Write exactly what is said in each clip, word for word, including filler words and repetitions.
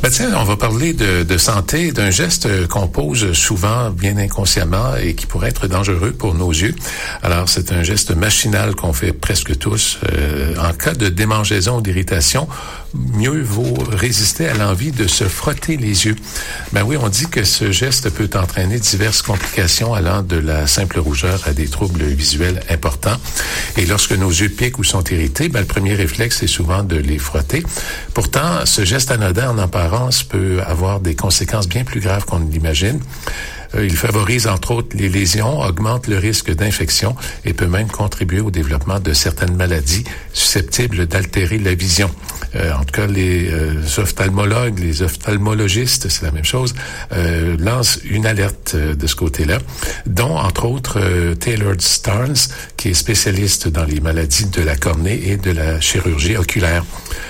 Ben tiens, on va parler de, de santé, d'un geste qu'on pose souvent bien inconsciemment et qui pourrait être dangereux pour nos yeux. Alors, c'est un geste machinal qu'on fait presque tous. Euh, en cas de démangeaison ou d'irritation, mieux vaut résister à l'envie de se frotter les yeux. Ben oui, on dit que ce geste peut entraîner diverses complications allant de la simple rougeur à des troubles visuels importants. Et lorsque nos yeux piquent ou sont irrités, ben le premier réflexe est souvent de les frotter. Pourtant, ce geste anodin en apparence peut avoir des conséquences bien plus graves qu'on ne l'imagine. Il favorise entre autres les lésions, augmente le risque d'infection et peut même contribuer au développement de certaines maladies susceptibles d'altérer la vision. Euh, en tout cas, les euh, ophtalmologues, les ophtalmologistes, c'est la même chose, euh, lancent une alerte euh, de ce côté-là, dont entre autres euh, Taylor Starnes, qui est spécialiste dans les maladies de la cornée et de la chirurgie oculaire.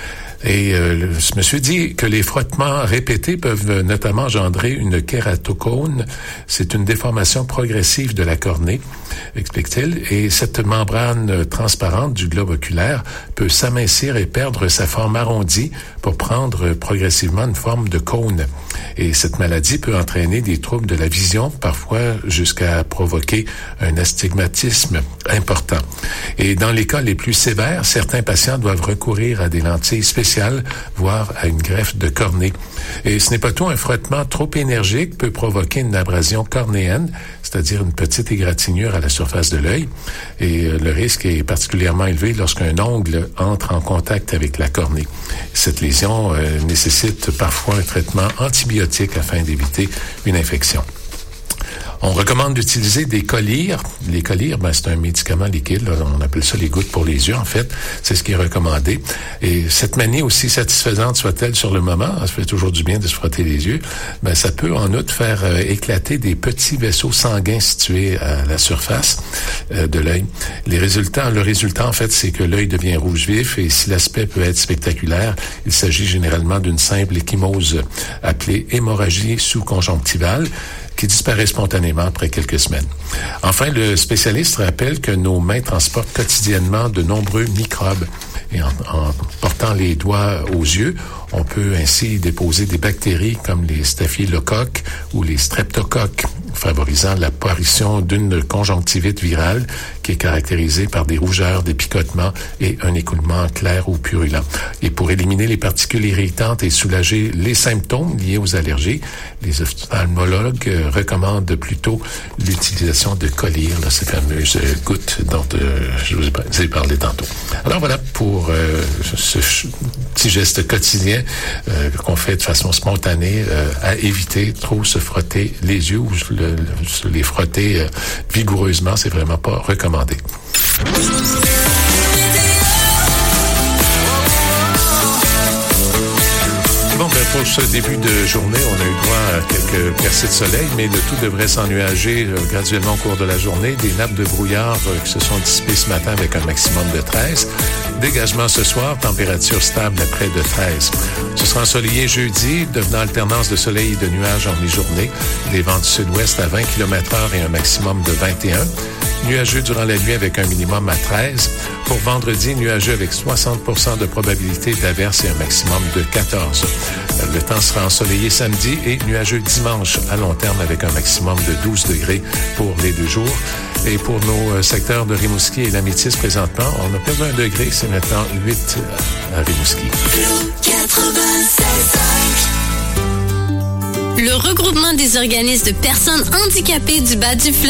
Et euh, ce monsieur dit que les frottements répétés peuvent notamment engendrer une kératocone. C'est une déformation progressive de la cornée, explique-t-il. Et cette membrane transparente du globe oculaire peut s'amincir et perdre sa forme arrondie pour prendre progressivement une forme de cône. Et cette maladie peut entraîner des troubles de la vision, parfois jusqu'à provoquer un astigmatisme important. Et dans les cas les plus sévères, certains patients doivent recourir à des lentilles spéciales, voire à une greffe de cornée. Et ce n'est pas tout, un frottement trop énergique peut provoquer une abrasion cornéenne, c'est-à-dire une petite égratignure à la surface de l'œil. Et euh, le risque est particulièrement élevé lorsqu'un ongle entre en contact avec la cornée. Cette lésion euh, nécessite parfois un traitement antibiotique afin d'éviter une infection. On recommande d'utiliser des collyres. Les collyres, ben, c'est un médicament liquide. Là. On appelle ça les gouttes pour les yeux, en fait. C'est ce qui est recommandé. Et cette manie, aussi satisfaisante soit-elle sur le moment, ça fait toujours du bien de se frotter les yeux, ben, ça peut en outre faire euh, éclater des petits vaisseaux sanguins situés à la surface euh, de l'œil. Les résultats, le résultat, en fait, c'est que l'œil devient rouge vif et si l'aspect peut être spectaculaire, il s'agit généralement d'une simple ecchymose appelée hémorragie sous-conjonctivale, qui disparaît spontanément après quelques semaines. Enfin, le spécialiste rappelle que nos mains transportent quotidiennement de nombreux microbes. Et en, en portant les doigts aux yeux, on peut ainsi déposer des bactéries comme les staphylocoques ou les streptocoques, favorisant l'apparition d'une conjonctivite virale qui est caractérisée par des rougeurs, des picotements et un écoulement clair ou purulent. Et pour éliminer les particules irritantes et soulager les symptômes liés aux allergies, les ophtalmologues recommandent plutôt l'utilisation de collyres, là, ces fameuses gouttes dont euh, je vous ai parlé tantôt. Alors voilà pour euh, ce ch- petit geste quotidien euh, qu'on fait de façon spontanée euh, à éviter trop se frotter les yeux ou le, le, se les frotter euh, vigoureusement, c'est vraiment pas recommandé. Bon, ben pour ce début de journée, on a eu droit à quelques percées de soleil, mais le tout devrait s'ennuager euh, graduellement au cours de la journée. Des nappes de brouillard euh, qui se sont dissipées ce matin avec un maximum de treize. Dégagement ce soir, température stable à près de treize. Ce sera ensoleillé jeudi, devenant alternance de soleil et de nuages en mi-journée. Des vents du sud-ouest à vingt kilomètres heure et un maximum de vingt et un. Nuageux durant la nuit avec un minimum à treize. Pour vendredi, nuageux avec soixante pour cent de probabilité d'averse et un maximum de quatorze. Le temps sera ensoleillé samedi et nuageux dimanche à long terme avec un maximum de douze degrés pour les deux jours. Et pour nos secteurs de Rimouski et l'Amétis présentement, on a perdu un degré, c'est maintenant huit à Rimouski. Le regroupement des organismes de personnes handicapées du bas du fleuve